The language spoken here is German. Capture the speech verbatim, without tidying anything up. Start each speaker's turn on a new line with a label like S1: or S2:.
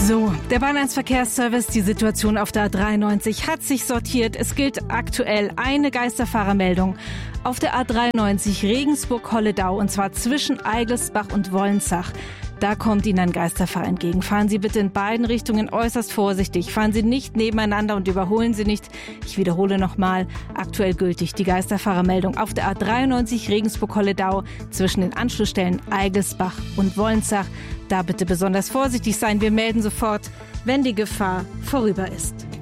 S1: So, der Bahn eins Verkehrsservice, die Situation auf der A dreiundneunzig hat sich sortiert. Es gilt aktuell eine Geisterfahrermeldung auf der A dreiundneunzig Regensburg-Holledau, und zwar zwischen Eigelsbach und Wolnzach. Da kommt Ihnen ein Geisterfahrer entgegen. Fahren Sie bitte in beiden Richtungen äußerst vorsichtig. Fahren Sie nicht nebeneinander und überholen Sie nicht. Ich wiederhole nochmal, aktuell gültig die Geisterfahrermeldung auf der A dreiundneunzig Regensburg-Holledau zwischen den Anschlussstellen Eigelsbach und Wolnzach. Da bitte besonders vorsichtig sein. Wir melden sofort, wenn die Gefahr vorüber ist.